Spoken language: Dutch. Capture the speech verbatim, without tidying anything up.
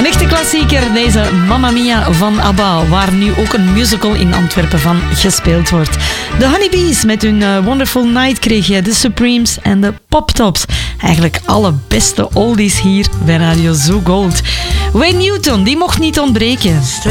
Een echte klassieker, deze Mamma Mia van ABBA, waar nu ook een musical in Antwerpen van gespeeld wordt. De Honeybees met hun uh, Wonderful Night kreeg je, de Supremes en de Pop Tops. Eigenlijk alle beste oldies hier bij Radio Zoo Gold. Wayne Newton, die mocht niet ontbreken.